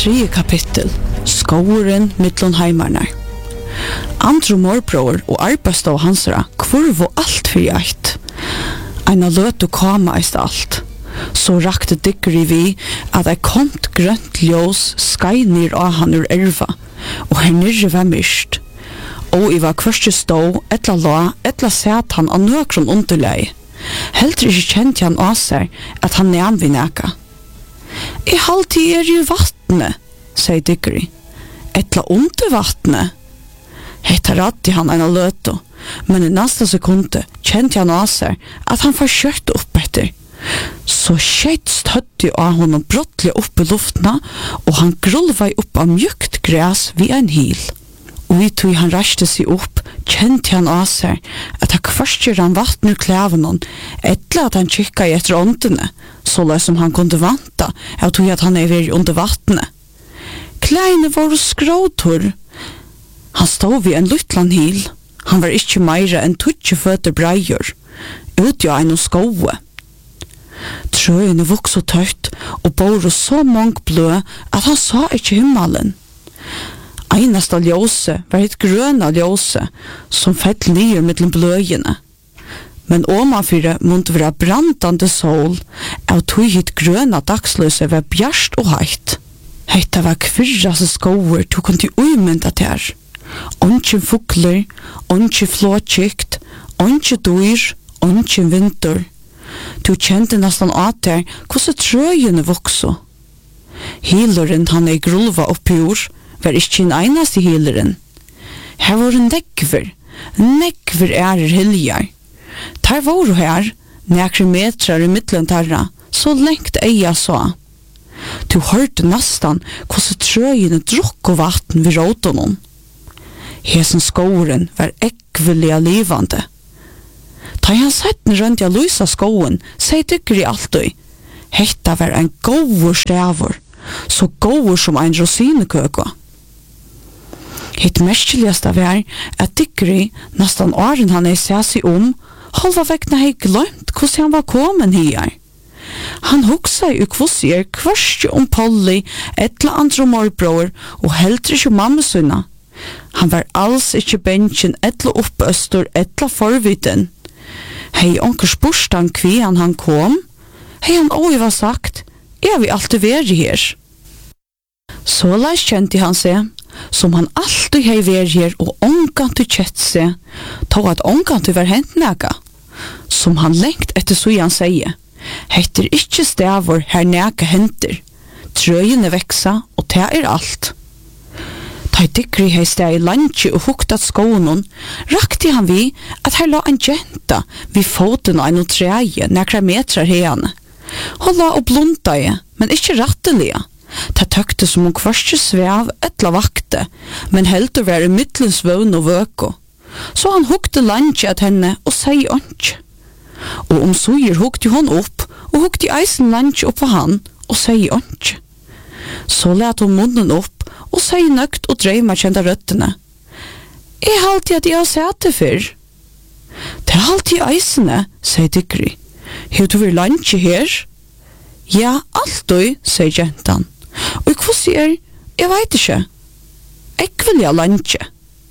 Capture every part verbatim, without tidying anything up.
Tredje kapittel. Skåren mittlon heimarnar. Andrew morbror og arbeidsstå hansara kvorvo alt fyrir eitt. Eina løtu kama eist alt. Så rakte dykkeri vi at ei komt grønt ljós skeinir av han ur erva, og her nirre var myrst. Og i var kvørste stå, etla la, etla sæt han av nøkron underlei. Heldre ikkje kjent han av seg at han nevn vi neka. I halvtid er jo vattnet, sier dykkeri. Etla under vattnet. Hetta radde han en løto, men i neste sekunde kjente han av seg at han får kjørt opp etter. Så skjeit støtte av honom brottelig opp i luftna, og han grulva opp av mjukt græs vid en hil. Og i tog han reiste seg opp, kjente han av seg at han kvarstjer han vatten ur klæven, etla at han kikka i etter åndene, så løs som han kunde vanta, av tog at han er veri under vattnet. Kleine var skråtor. Han stod vid en luttlan hil. Han var ikkje meira enn tutsi føtter breier, utja ein og skoe. Trøyene vokso tørt og bor så mong blø at han sa ikkje himmelen. Einasta ljose var et grøna ljose som fett nyer mellom bløyene. Men omanfyrir måtte være brandande sol, av tog hit grøna dagsløse var bjarst og heitt. Hetta var kvirrase skoer tog han til uimynda ter. Onkin fugler, onkin flåtjikt, onkin dyr, onkin vinter. Du kjente nesten at der hvordan trøyene vokso. Hileren han er grulva oppi ur, var ikkje en einast i hileren. Her var nekver, nekver ærer hiljar. Der var her, nekre metrar i middelen tarra, så lengt eia så. Du hørte nesten hvordan trøyene drukk og vatten vid råtonen. Hesen skåren var ekvelig livande. Ta han setten rundt i lysa skoen, sier dykker i alltid. Hetta var en gåvor stavor, så gåvor som en rosinekøko. Hitt merkeligast av er at dykker i, nesten åren han er seg seg om, halva vekkene hei glemt hvordan han var kommet her. Han hugsa i kvosier kvarstje om Polly, etla andre morbror, og heldre ikke mammasuna. Han var alls ikkje bensjen, etla oppøstor, etla forviten. Hei onker spurste han kvian han kom. Hei han oi var sagt, er vi alltid veri her? Så leis kjente han seg, som han alltid hei veri her og ongantu kjett seg, tog at ongantu var hent nega. Som han lengt etter så han sier, heter ikkje stavor her nega henter. Trøyene veksa, og det er alt. Ta dykkeri hei steg i landje og hukta skånen, rakte han vi at her la en jenta vid foten av en treie nekra metrar heiane. Hun la og blunda i, men ikkje rattelige. Ta tøkte som hun kvarstje svev etla vakte, men helt å være mittlens vøvn og vøko. Så han hukte landje at henne og sei åndsje. Og om suger hukte hun opp, og hukte eisen landje opp på han og sei åndsje. Så let hun munnen opp, og sier nøgt og dreima kjenta røttene. Jeg halte at jeg har sett det før. Det er alltid eisene, sier dykkeri. Har du vært landje her? Ja, alltid, sier jentan. Og hva sier? Jeg vet ikke. Jeg vil ha landje.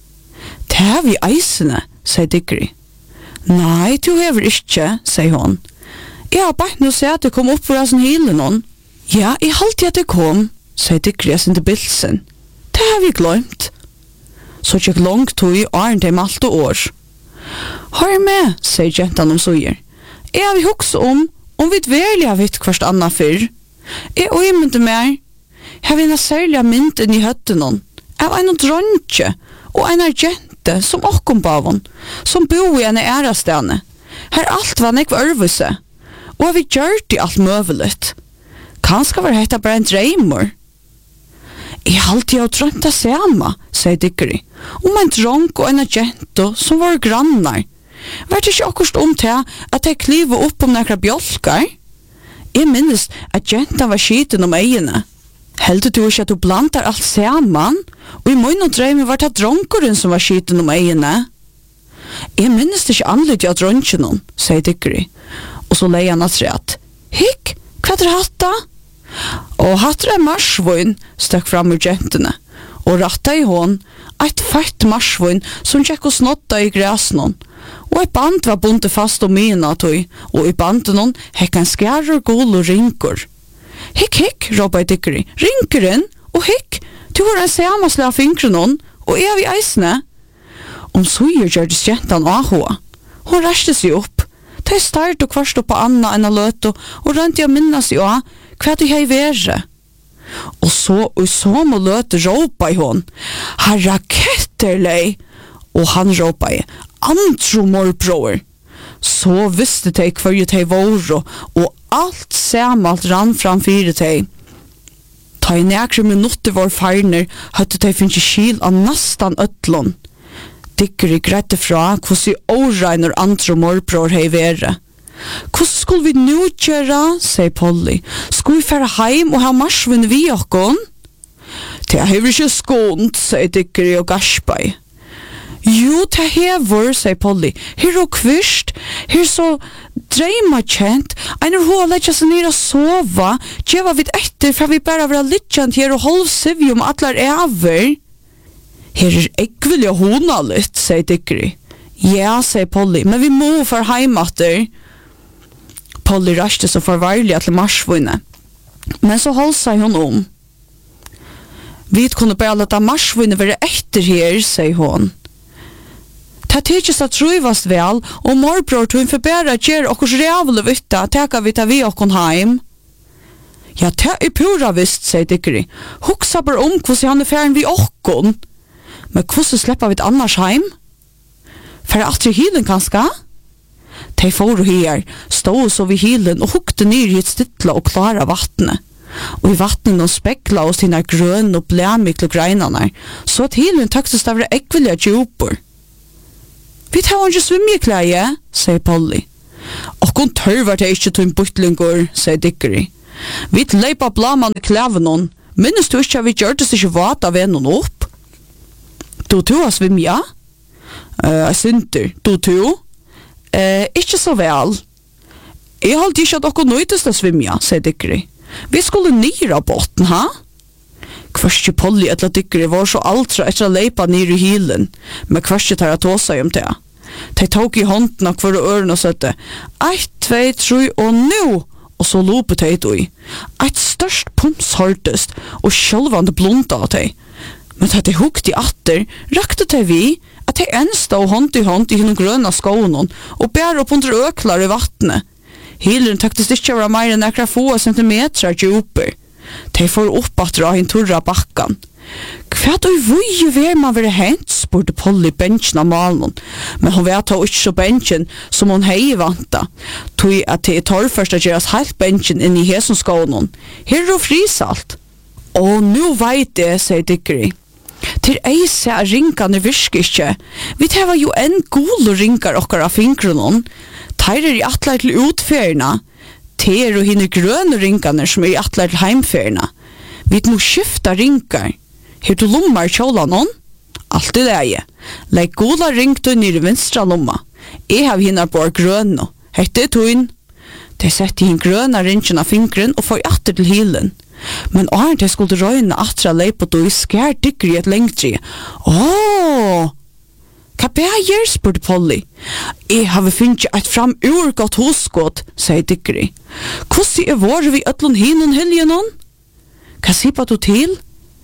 Det er vi eisene, sier dykkeri. Nei, du hever ikke, sier hun. Jeg har bare noe sett at det kom opp for oss en hele noen. Ja, jeg halte at det kom, sier dykkeri sin til bilsen. Det har vi glemt. Så tjekk langt tog i åren til malt og år. Hør med, sier jentan om suger. Jeg har vi hoksa om, om vi verlig har vitt hverst anna fyrr. Jeg øymynte mer. Har vi en særlig mynden i høtten noen. Av en dronje og en jente som okkom bavon, som bo i en ærastane. Her alt var nekva ørvuse. Og har vi gjørt i alt møvelet. Kanskje var dette bare en dreimor. Jeg halte jeg å drømte samme, sier dykkeri, om en dronk og en agento som var grannar. Var det ikke akkurat om til at jeg kliver opp om nekra bjolkar? Jeg minnes at agenten var skiten om eiene. Heldur du ikke at du blandar alt saman? Og i mun og drømme var det dronkoren som var skiten om eiene. Jeg minnes det ikke anledde av dronken, sier dykkeri, og så leier han at rett. Hikk, hva er det hatt da? Og hatre marsvun stakk fram ur gentene, og ratta i hån eit feitt marsvun som tjekk og snotta i græsnon, og eit band var bundet fast om mina tøy, og i banden hekk en skjærer gul og rinkur. Hikk, hikk, råpa i dikkeri, rinkeren, og hikk, du har en samasle av finkrenon, og er vi eisne. Om suger gjørdes jentan ahoa. Hon reste seg opp, ta i start og kvarst opp på Anna enn a løto, og rønti a minna seg av hva du hei vere. Og så, og så må løte råpa i hon, herra ketterlei, og han råpa i, antro morbror. Så visste de hva de våre, og alt samalt rann framfyre de. Ta i nekre minutter var feirner, høtte de finnes skil av nastan ødlån. Dikker i grette fra hvordan åregner antro morbror hei vere. Hvordan skulle vi nå gjøre, sier Polly. Skulle vi fære heim og ha marsvinn vi okkon? Det er ikke skånt, sier Dikker og Garsberg. Jo, det hever, sier Polly. Her og kvist, her så dreima kjent, einer hoa letja seg nere og sova, djeva vid etter, for vi bare var littjant her og holv sivjum atlar ever. Her er ekvilja hona litt, sier Dikkeri. Ja, sier Polly, men vi må for heimater. Polly raste så farvarlig til marsvunne. Men så holdt seg hun om. Vi kunne bare leta marsvunne være etter her, sier hun. Ta tidsis at truvast vel, og morbror tog forbæra gjer okkurs rævle vitta, teka vi ta vi okkon heim. Ja, ta er pura visst, sier Dikkeri. Huksa bare om hvordan han er færen vi okkon. Men hvordan sleppa vi annars heim? For atre hilen kanska? De for her, stod så vid hilen og hukte nyr i et stittla og klara vattnet. Og i vattnet de spekla oss sina grøn og blæmikle greinarna, så at hilen taksist av det ekvilja djupor. Vi tar ikke svimmekleie, sier Polly. Og hun tørver til ikke til en butlinger, sier Dikkeri. Vi leipa blaman i klævenon. Minnes du ikke at vi gjør det ikke vata ved noen opp? Du to har svimmet, ja? Uh, jeg synter. Du to? Uh, ikke så vel. Jeg holdt ikke at dere nøytest å svimme, ja, sier Dikkeri. Vi skulle nyra båten, ha? Kvarskje Polly etla Dikkeri var så altra etter å leipa nyr i hilen, men kvarskje tar jeg tåsa om det. De tok i hånden av hver øren og søtte, eit, tvei, tru, og nu! Og så lopet de i. Eit størst pums hørtest, og sjølvande blunda av de. Men da de hukt i atter, rakte de vi, at de ensta og hånd i hånd i henne grønna skånen, og bær opp under øklar i vattnet. Hilen taktest ikke være mer enn ekra få centimeter djuper. De får opp at dra hin turra bakkan. Hva du vui ver man være hent, spurte Polly benchen av malen, men hun vet ikke så benchen som hun hei vanta, tog at det er torrførst at gjøres helt benchen inn i hesenskånen. Her er frisalt. Og nu veit det, sier Dikkeri. Til eise er ringene virker ikke. Vi tar jo en gul ringar okkar av fingrene. Teir er i atler til utferna. Ter og hine grønne ringene som er i atler til heimferna. Vi må skifta ringar. Her du lommar kjola noen? Alt i det. Legg goda ringt og nere vinstra lomma. Jeg har hinna på grønne. Hette er tøyn. De sette hin grønna ringen av fingren og får atter til hilen. Men åren de skulle røyne atra leipot og i skær Dikkeri et lengtri. Åh! Hva beger, spurte Polly. Jeg har finnet et fram urgått hosgått, sier Dikkeri. Hvordan er våre vi øtlån hinen hilje noen? Hva sier du til?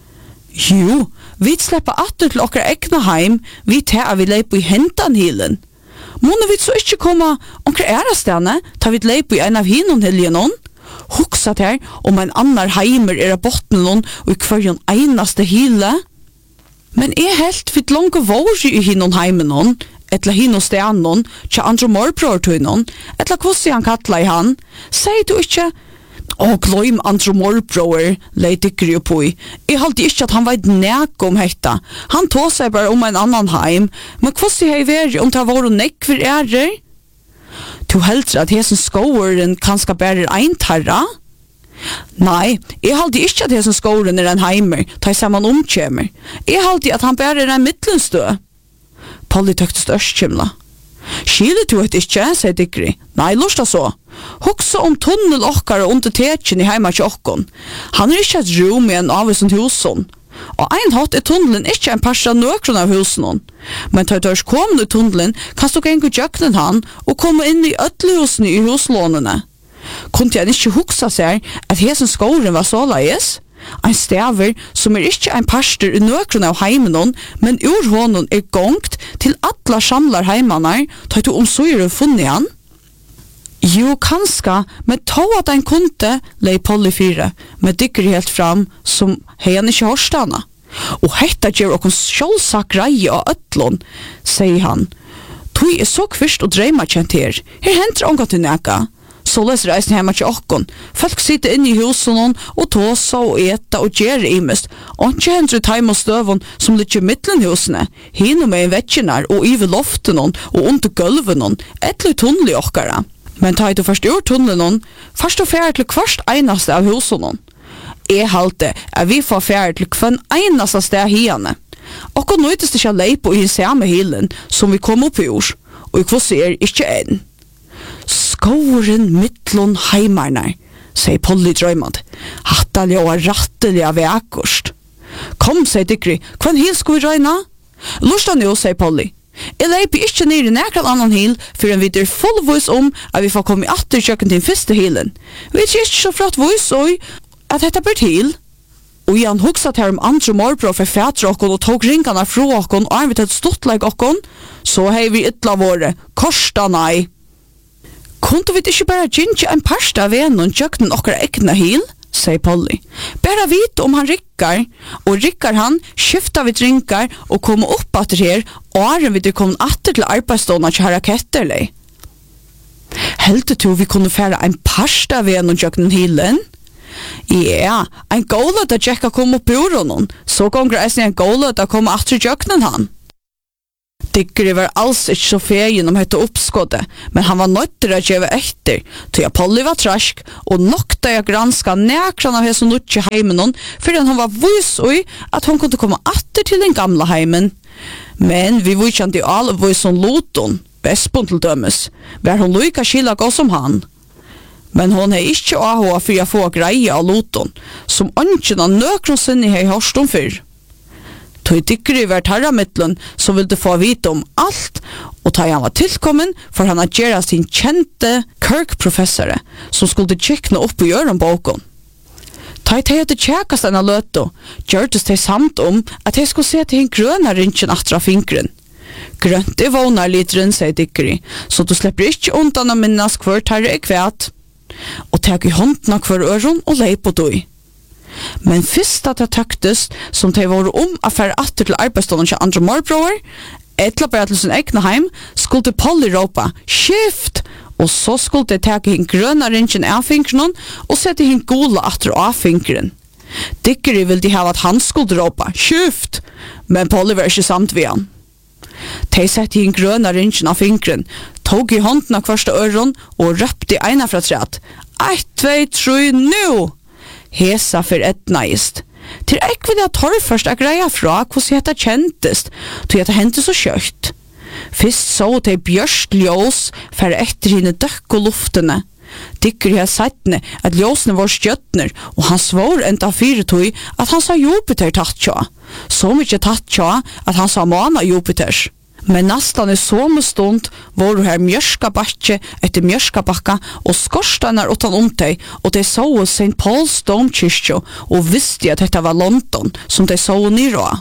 Jo, vi slipper atter til okkar egna heim, vi tar vi leip i hentan hilen. Måne vi så ikke komme okkar ærastane, tar vi leip i en av hinon hilje noen? Huksa her om en annar heimer er av botten noen og i kvarjon einaste hile? Men jeg helt vidt langt våre i hinon heimen noen, etla hinon stean noen, tja andre morbror tøy noen, etla kvossi han kattla i han, sier du ikke, å, gløym andre morbror, lei Dikkeri oppoi. Jeg halte ikke at han veit nek om hetta. Han tog seg bare om en annan heim, men kvossi hei veri om ta våre nekver ærer? Du heldur at hesen skåren kanskje bare ein tarra? Nei, jeg halte ikke at hesen skåren er en heimer, ta i saman omkjemer. Jeg halte at han bare er en midtlenstø. Polly tøkte størskjimla. Skiljer du et ikke, sier Digri. Nei, lusta så. Hoksa om tunnel okkar under tekjen i heima til okkon. Han er ikke et rom i en avvisende husen. Og ein hatt er tunnelen ikke en parst av nøkron av husen. Men tar du ikke komme i tunnelen, kan du gå jøknen han og komme inn i ødlehusene i huslånene. Kunde jeg ikke hoksa seg at hesen skåren var så leies? Ein staver som er ikke ein parster i nøkron av heimenon, men ur honom er gongt til alla samlar heimanar, tar du omsøyre og funnet han? Jo, kanska, men to at ein kunde, lei Polly fire, men dykker helt fram som hei han ikke hårstana. Og hetta gjør okkur sjålsak greie av ødlån, sier han. Tui er så kvist og dreima kjent her. Her henter ongat til neka. Så les reisen hjemme til okkon. Folk sitter inne i husen og tåsa og eta og gjør imest. Og ikke henter taim og støvun som litt i middelen husene. Hino med vettjenar og iver loften og under gulven. Etlig tunnel i okkara. Men ta du først ur tunnelen, først og fjerde til hverst einaste av husen. Jeg halte at vi får fjerde til hvern einaste sted hiane. Okkon nøytest ikke leip og i samme hilen som vi kom opp i år. Og i kvossi er ikke en. Skåren mittlon heimarnar, sier Polly drøymad. Hattalja og rattelja vekkust. Kom, sier Digri, hvern hil skal vi røyna? Lusta nu, sier Polly. Jeg leiper ikke ned i nekran annan hil, for en vidder fullvois om at vi får komme i atter kjøkken til den første hilen. Vi er ikke så flott vois og at dette blir til. Og Jan hugsat her om andre morbror for fætre okkon og tog ringarna fra okkon og arvitet stuttleik okkon, så hei vi ytla våre, korsta nei. Kunde vi ikke bare gynge en parst av vennen kjøkken okkar egna hil? Sier Polly. Bara vite om han rikkar, og rikkar han, skifta vi drinkar og komme opp atter her, og er vi kom atter til arbeidsstående til herra Ketterlei. Heldte du vi kunne fære en parst av vennen kjøkken hilen? Ja, en gåle da Jekka kom opp i uronen, så gonger eisen en gåle da kom atter kjøkken han. Digri var alls ikke så fegin om hette oppskådet, men han var nødt til å gjøre etter, til at Polly var trask, og nokta jeg granska nekran av hese nutje heimen, fordi han var vis ui at hun kunne komme atter til den gamla heimen. Men vi var ikke i all vis som loton, Vespon til dømes, var hun lykka skila gå som han. Men hon er ikke ahoa for å få greie av loton, som ønsken av nøkron sinni hei hørst om fyrr. Tog Digri var tarramittlen som ville få vite om alt, og ta han var tilkommen for han at gjøre sin kjente Kirk-professore som skulle tjekkne opp i øren boken. Ta i til tjekkast denne løto, gjørtes de samt om at de skulle se til en grønne rinjen atra fingren. Grønt er vånar literen, sier Digri, så du slipper ikke undan å minnes hver tarre er kvæt. Og teg i hånden av hver øren og lei på døy. Men fyrst at det tøktes som de var om å fære atter til arbeidsstånden til andre morbror, etla bare til sin egna heim, skulle Polly råpa «Skift!» og så skulle de teke hinn grønna ringen av fingren og sette hinn gula atter av fingren. Digri ville de hava at han skulle råpa «Skift!» men Polly var ikke samt ved han. De sette hinn grønna ringen av fingren, tog i hånden av hverste øron og røpte eina fra træt «Ett, tvei, tru, nu!» Hesa for etnaist. Til ek vil jeg torr først a greia fra hvordan heta kjentest, til at det hendte så kjøtt. Fyrst så de bjørst ljós for etter henne døkk og luftene. Dikker jeg settene at ljósene var skjøttner, og han svår enda fire tog at han sa Jupiter tatt tja. Så mykje tatt tja at han sa Mana Jupiters. Men nastan i somme stund var du her mjørska bakje etter mjørska bakka og skorsteiner utan om deg, og de så Saint Paul's domkyrkjo og visste at dette var London som de så nyrå.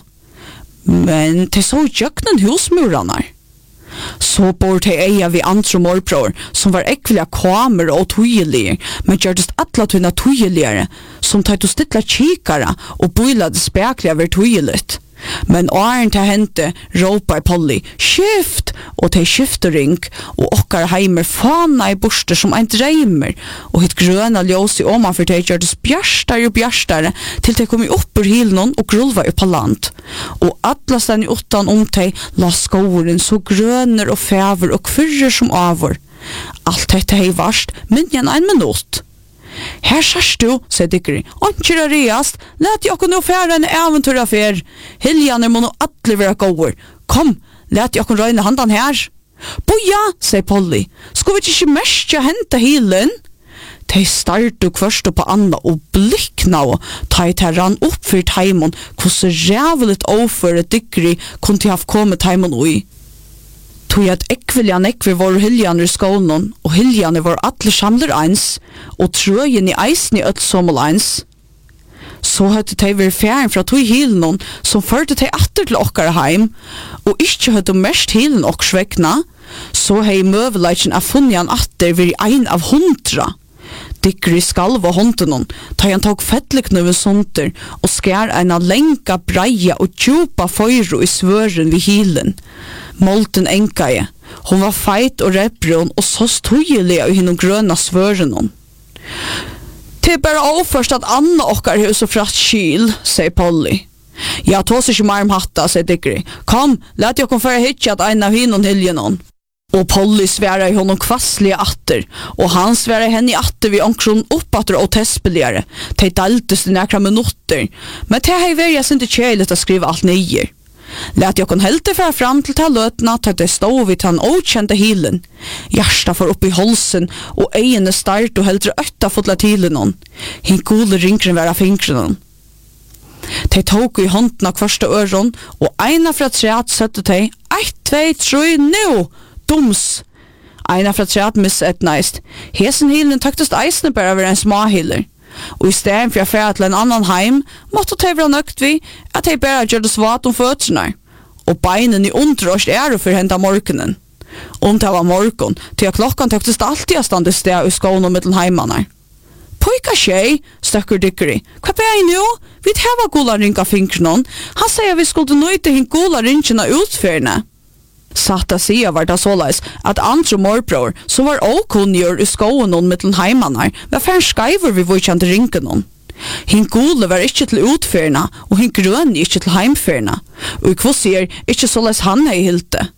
Men de så jøknen husmurarna. Så bor de eia vi andre morbror som var ekvelia kamer og tøyelige, men gjørdes atla tøyna tøyeligere, som tatt å stilla kikara og bøylade spekliga ver tøyeligt. Men åren til hente råpa i Polly «Skift!» og til skiftering og okkar heimer fana i borster som ein dreimer og hitt grøna ljós i åman for de gjør det bjærstere og bjærstere til de kom i oppur hilen og grulva upp på land og atlasten i åttan om de la skåren så grønner og fæver og kvirrer som avur. Alt dette hei varst minjen ein minutt. Her sørst du, sier Digri, «Ånkjera reast, let jeg kunne fære en eventyraffær. Hiljaner må nå atle være gåer. Kom, let jeg kunne røyne handan her.» Boja, sier Polly, skulle vi ikke mestja henta hilen? De startu kvørstu på Anna og blikkna og ta i terran opp for taimon hvordan ræveligt overføre dykkeri kunne de haft kommet taimon ui. Tog at ekveljan ekver var hiljaner i skålen og hiljaner var atle samler eins og trøyen i eisen i ødt sommel eins. Så hadde de vært fjern fra tog hilen som førte de atter til okkar heim og ikke hadde mest hilen okkars vekna, så hei møveleitjen av funnian atter vært ein av hundra. Dikker i skalv og hånden, ta han tog fettliknøve sunter og skær en lenka breia og djupa føyro i svøren ved hilen. Molten enkaje, hon var feit og repbrun og så støyelig i hinnom grøna svøren. Det er bare overførst at Anna okkar hus og fratt kyl, sier Polly. Ja, tås ikke mer om hatta, sier Dikker. Kom, let jeg kom for å hitje at ein av hinnom hiljenon. Og Polly sværa i honom kvasslige atter, og han sværa i henne i atter vid omkron oppatter og tespeliare. De daltes i nekra minutter, men det hei veri jeg sindi kjeiligt å skrive alt nyer. Lät jag kon helte fara fram til ta løtna til det stod vid han okjente hilen. Hjärsta får upp i halsen, og egene start og heldre øtta fotla tilen hon. Hin gule rinkren vera finkren hon. De tog i hånden av kvarste øron, og eina fra treat søtte de, eit, tvei, troi, nu! Doms. Eina fra treat missetneist. Hesen hilen tøktest eisne bare over en småhiler. Og i stedet for jeg fer til en annan heim, måtte de være nøgt vi at de bare gjør det svat om fødsene. Og beinen i underåst er for henta morgenen. Om det var morgen, til klokkan tøktest alltid a stand i sted i skålen og mittelen heimene. Pojka tjej, støkker Dikkeri. Hva ber jeg nå? Vi teva gula ringa finkren. Han sier vi skulle nøyte hin gula ringene utfyrne. Satta sia var det såleis at andre morbror som var åkunngjør i skåen og mittelen heimanar var færn skaiver vi vujkjande ringen. Hin gule var ikkje til utfyrna og hin grønne ikkje til heimfyrna, og i kvossier ikkje såleis han hei hilte.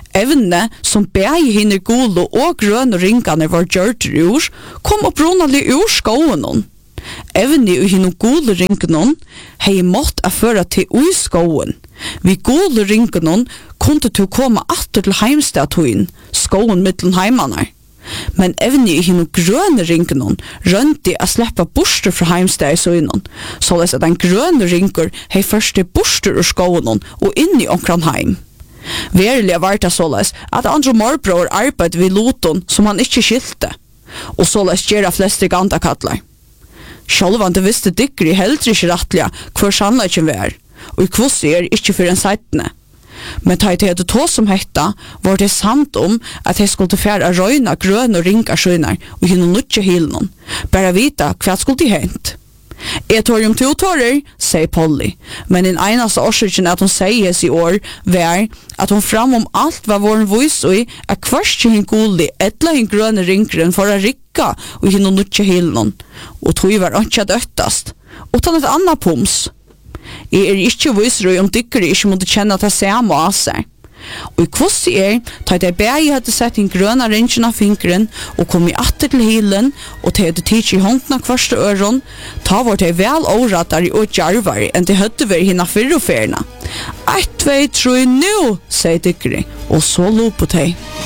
Evne som begge hinne gule og grønne ringane var gjørt ur kom opprunalig ur skåen. Evne i hinne gule ringen hei mått a føra til ui skåen. Vi gule ringen kunde du komme atter til heimstatuen, skåen mittelen heimanar. Men evne i hinne grønne ringen rønti a sleppa borster fra heimstad i søgnen, såleis at den grønne ringer hei første borster ur skåen og inn i omkran heim. Verilig var det såleis at andre morbror arbeid vid loton som han ikkje skilte, og såleis gjerra fleste gandakattlar. Sjálvande visste Dikkeri heldre ikkje rattliga hver sannleikken var, og i kvossier ikkje for en seitene. Men ta i til det som hetta, var det sant om at jeg skulle færa røyna grøn og ringa skjønner og hinno nutje hilen, bare vita hva skulle de hent. Jeg tar om to tårer, sier Polly, men den eneste årsøkken at hun sier i år var at hun fram om alt var våren vis og i at hverst hin gulli etla hin grønne ringren for å rikka og hinno nutje hilen, og tog var ikke døttast, utan et annet pums. Jeg er ikke viser om Dikkeri ikke måtte kjenne at jeg ser må av seg. Og i kvossi er, ta jeg begge hadde sett en grønna ringen av fingeren og kom i atter til hilen, og ta jeg tidsi i hånden av kvarste øron, ta var det vel årettar i og djarvar enn det høtte vi hinna fyrre og fyrna. Eit, tvei, troi, nu, sier Dikkeri, og så lo på teg.